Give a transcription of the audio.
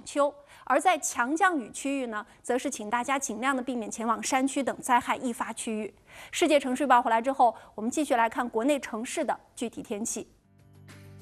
秋。而在强降雨区域呢，则是请大家尽量的避免前往山区等灾害易发区域。世界城市预报回来之后，我们继续来看国内城市的具体天气。